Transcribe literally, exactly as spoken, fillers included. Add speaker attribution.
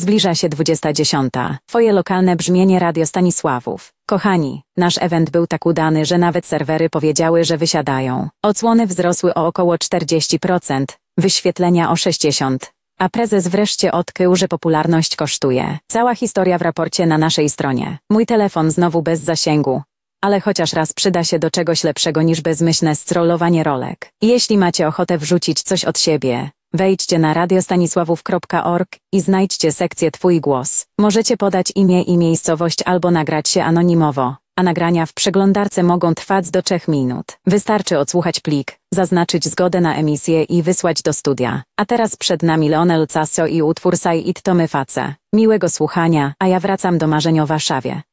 Speaker 1: Zbliża się dwudziesta dziesiąta. Twoje lokalne brzmienie Radio Stanisławów. Kochani, nasz event był tak udany, że nawet serwery powiedziały, że wysiadają. Odsłony wzrosły o około czterdzieści procent, wyświetlenia o sześćdziesiąt procent. A prezes wreszcie odkrył, że popularność kosztuje. Cała historia w raporcie na naszej stronie. Mój telefon znowu bez zasięgu. Ale chociaż raz przyda się do czegoś lepszego niż bezmyślne scrollowanie rolek. Jeśli macie ochotę wrzucić coś od siebie, wejdźcie na radiostanisławów kropka org i znajdźcie sekcję Twój głos. Możecie podać imię i miejscowość albo nagrać się anonimowo, a nagrania w przeglądarce mogą trwać do trzech minut. Wystarczy odsłuchać plik, zaznaczyć zgodę na emisję i wysłać do studia. A teraz przed nami Leonel Casso i utwór Say It to my face. Miłego słuchania, a ja wracam do marzeń o Warszawie.